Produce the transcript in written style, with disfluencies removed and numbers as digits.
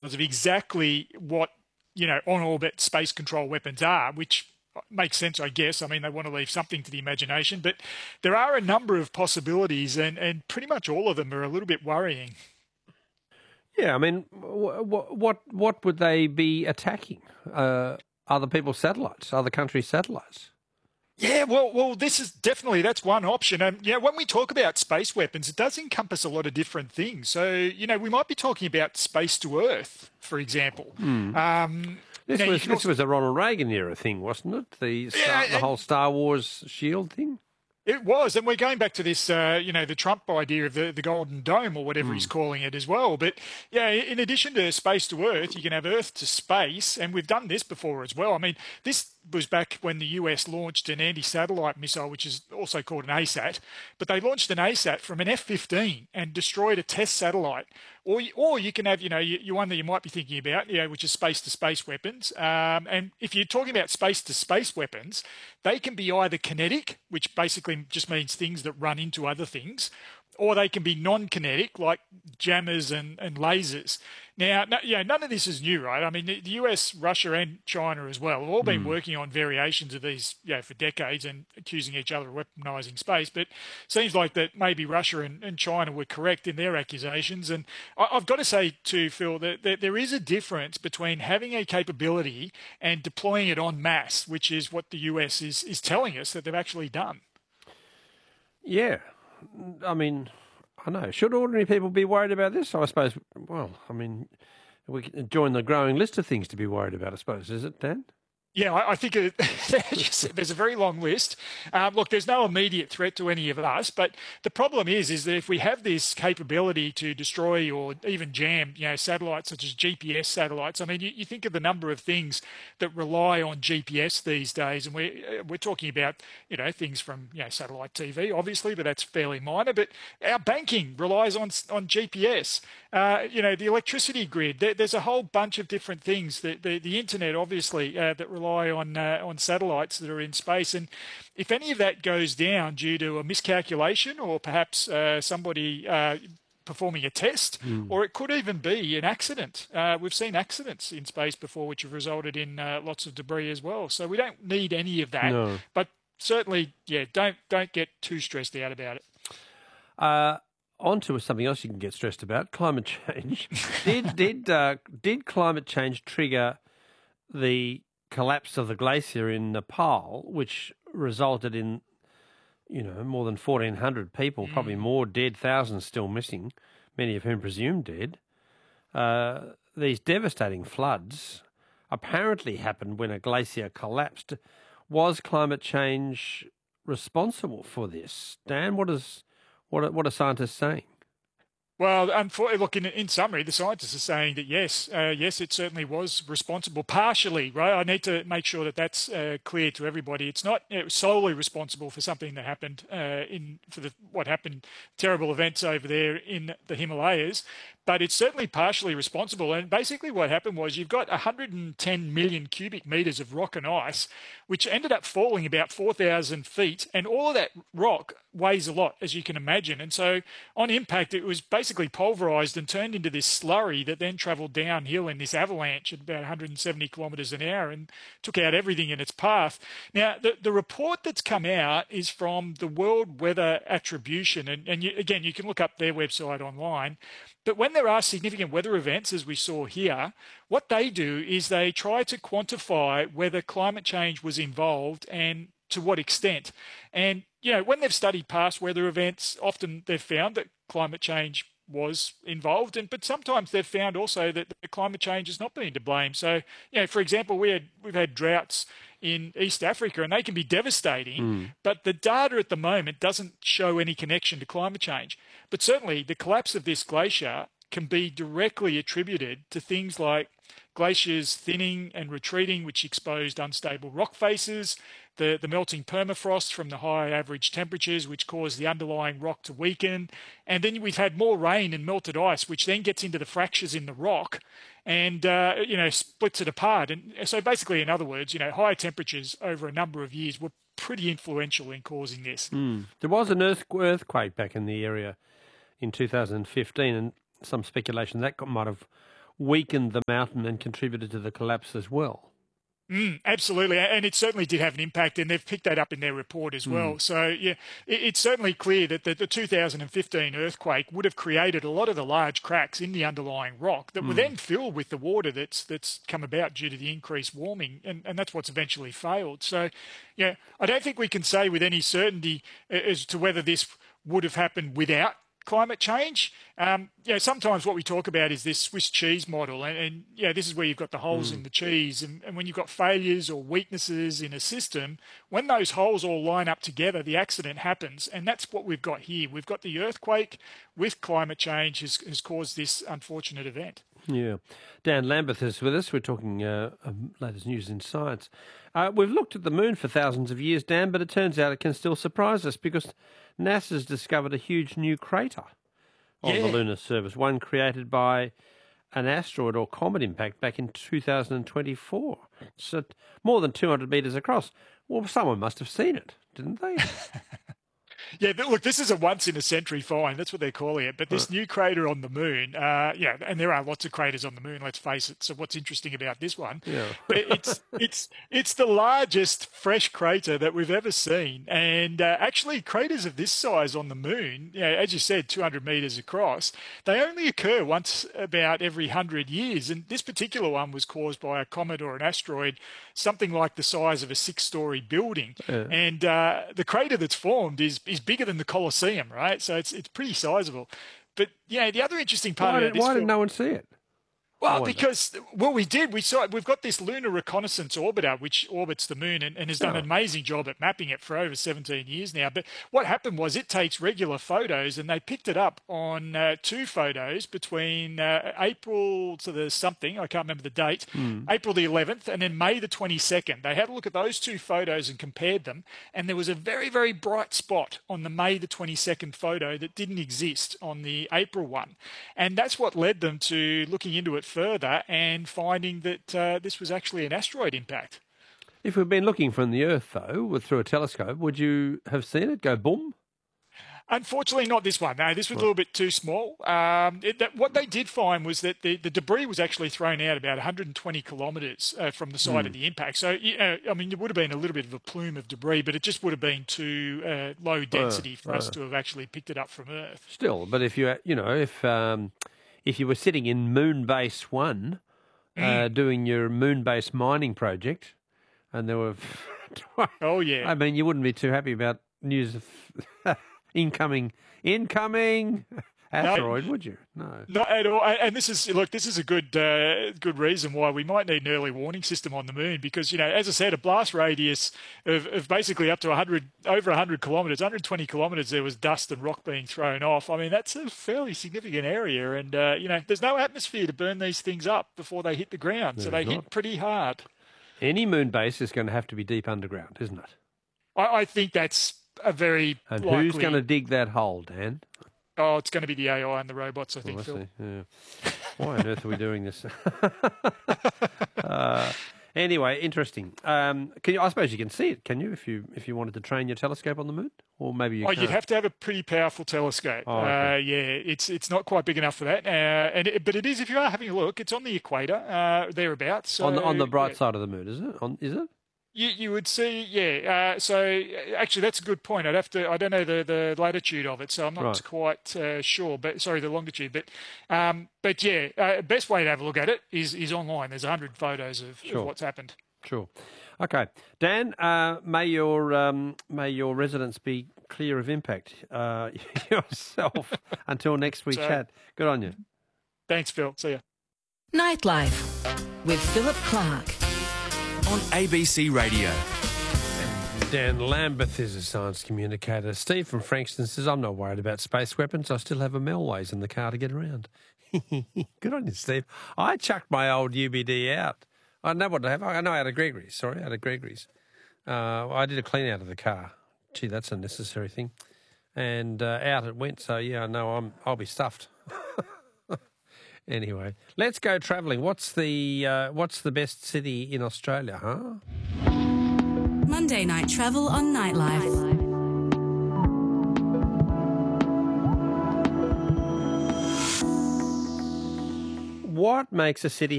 examples of exactly what, on-orbit space control weapons are, which makes sense, I guess. I mean, they want to leave something to the imagination, but there are a number of possibilities, and pretty much all of them are a little bit worrying. Yeah, I mean, what would they be attacking? Other people's satellites, other countries' satellites? Yeah, well, that's one option. And when we talk about space weapons, it does encompass a lot of different things. So, we might be talking about space to Earth, for example. This was a Ronald Reagan era thing, wasn't it? The whole Star Wars shield thing. It was, and we're going back to this, the Trump idea of the Golden Dome or whatever he's calling it as well. But yeah, in addition to space to Earth, you can have Earth to space, and we've done this before as well. I mean, this was back when the US launched an anti-satellite missile, which is also called an ASAT, but they launched an ASAT from an F-15 and destroyed a test satellite. Or you can have, your one that you might be thinking about, which is space-to-space weapons. And if you're talking about space-to-space weapons, they can be either kinetic, which basically just means things that run into other things, or they can be non-kinetic, like jammers and lasers. Now, none of this is new, right? I mean, the US, Russia, and China as well have all been working on variations of these, for decades and accusing each other of weaponizing space. But it seems like that maybe Russia and China were correct in their accusations. And I've got to say, too, Phil, that there is a difference between having a capability and deploying it en masse, which is what the US is telling us that they've actually done. Yeah. I mean, I know. Should ordinary people be worried about this? I suppose, well, I mean, we can join the growing list of things to be worried about, I suppose. Is it, Dan? Yeah, I think there's a very long list. Look, there's no immediate threat to any of us, but the problem is that if we have this capability to destroy or even jam, satellites such as GPS satellites. I mean, you think of the number of things that rely on GPS these days, and we're talking about things from satellite TV, obviously, but that's fairly minor. But our banking relies on GPS. The electricity grid. There's a whole bunch of different things. The internet, obviously, that rely on satellites that are in space. And if any of that goes down due to a miscalculation or perhaps somebody performing a test, or it could even be an accident. We've seen accidents in space before which have resulted in lots of debris as well. So we don't need any of that. No. But certainly, don't get too stressed out about it. On to something else you can get stressed about: climate change. Did climate change trigger the collapse of the glacier in Nepal, which resulted in more than 1,400 people, probably more dead, thousands still missing, many of whom presumed dead? These devastating floods apparently happened when a glacier collapsed. Was climate change responsible for this? Dan, what are scientists saying? Well, look, in summary, the scientists are saying that yes, it certainly was responsible partially, right? I need to make sure that that's clear to everybody. It's not solely responsible for something that happened what happened, terrible events over there in the Himalayas, but it's certainly partially responsible. And basically what happened was you've got 110 million cubic meters of rock and ice, which ended up falling about 4,000 feet, and all of that rock weighs a lot, as you can imagine. And so on impact, it was basically pulverized and turned into this slurry that then traveled downhill in this avalanche at about 170 kilometers an hour and took out everything in its path. Now, the report that's come out is from the World Weather Attribution. And again, you can look up their website online. But when there are significant weather events, as we saw here, what they do is they try to quantify whether climate change was involved and to what extent. And, when they've studied past weather events, often they've found that climate change was involved, but sometimes they've found also that the climate change has not been to blame. So, for example, we've had droughts in East Africa, and they can be devastating, but the data at the moment doesn't show any connection to climate change. But certainly the collapse of this glacier can be directly attributed to things like glaciers thinning and retreating, which exposed unstable rock faces, the melting permafrost from the high average temperatures, which caused the underlying rock to weaken. And then we've had more rain and melted ice, which then gets into the fractures in the rock and, splits it apart. And so basically, in other words, higher temperatures over a number of years were pretty influential in causing this. There was an earthquake back in the area in 2015, and some speculation that might have weakened the mountain and contributed to the collapse as well. Absolutely, and it certainly did have an impact, and they've picked that up in their report as well. So, yeah, it's certainly clear that the 2015 earthquake would have created a lot of the large cracks in the underlying rock that were then filled with the water that's come about due to the increased warming, and that's what's eventually failed. So, yeah, I don't think we can say with any certainty as to whether this would have happened without climate change. Sometimes what we talk about is this Swiss cheese model, and this is where you've got the holes in the cheese, and when you've got failures or weaknesses in a system, when those holes all line up together, the accident happens, and that's what we've got here. We've got the earthquake with climate change has caused this unfortunate event. Yeah. Dan Lambeth is with us. We're talking latest news in science. We've looked at the moon for thousands of years, Dan, but it turns out it can still surprise us because NASA's discovered a huge new crater on the lunar surface, one created by an asteroid or comet impact back in 2024. So more than 200 metres across. Well, someone must have seen it, didn't they? Yeah, look, this is a once-in-a-century find. That's what they're calling it. But this new crater on the moon, and there are lots of craters on the moon, let's face it. So what's interesting about this one? Yeah. But it's the largest fresh crater that we've ever seen. And actually, craters of this size on the moon, as you said, 200 metres across, they only occur once about every 100 years. And this particular one was caused by a comet or an asteroid, something like the size of a 6-story building. Yeah. And the crater that's formed is bigger than the Colosseum, right? So it's pretty sizable. But the other interesting part about this, why did no one see it? Well, because we did. We've got this Lunar Reconnaissance Orbiter, which orbits the moon and has done an amazing job at mapping it for over 17 years now. But what happened was it takes regular photos, and they picked it up on 2 photos between April to the something, I can't remember the date, April the 11th, and then May the 22nd. They had a look at those 2 photos and compared them, and there was a very, very bright spot on the May the 22nd photo that didn't exist on the April one. And that's what led them to looking into it further and finding that this was actually an asteroid impact. If we'd been looking from the Earth, though, through a telescope, would you have seen it go boom? Unfortunately, not this one. No, this was a little bit too small. What they did find was that the debris was actually thrown out about 120 kilometres from the site of the impact. So, there would have been a little bit of a plume of debris, but it just would have been too low density for us to have actually picked it up from Earth. Still, but if if you were sitting in Moonbase 1 doing your Moonbase mining project, and there were... you wouldn't be too happy about news of incoming asteroid, would you? No. Not at all. And this is a good reason why we might need an early warning system on the moon because, as I said, a blast radius of basically up to over 100 kilometres, 120 kilometres, there was dust and rock being thrown off. I mean, that's a fairly significant area. And, there's no atmosphere to burn these things up before they hit the ground. So they hit pretty hard. Any moon base is going to have to be deep underground, isn't it? I think that's a very And likely... who's going to dig that hole, Dan? Oh, it's going to be the AI and the robots, I think, Phil. Yeah. Why on earth are we doing this? Anyway, interesting. I suppose you can see it, can you? If you wanted to train your telescope on the moon, or maybe you. Can't. You'd have to have a pretty powerful telescope. Oh, okay. It's not quite big enough for that. But it is. If you are having a look, it's on the equator, thereabouts. So, on the bright side of the moon, is it? Is it? You would see, so actually, that's a good point. I don't know the latitude of it, so I'm not quite sure. But sorry, the longitude. But best way to have a look at it is online. There's 100 photos of what's happened. Sure. Okay, Dan. May your residence be clear of impact yourself until next we chat. Good on you. Thanks, Phil. See ya. Nightlife with Philip Clark. On ABC Radio. Dan Lambeth is a science communicator. Steve from Frankston says, I'm not worried about space weapons. I still have a Melways in the car to get around. Good on you, Steve. I chucked my old UBD out. I know what to have. I know out of Gregory's. Sorry, out of Gregory's. I did a clean out of the car. Gee, that's a necessary thing. And out it went. So, yeah, I know I'll be stuffed. Anyway, let's go travelling. What's the best city in Australia, huh? Monday Night Travel on Nightlife. What makes a city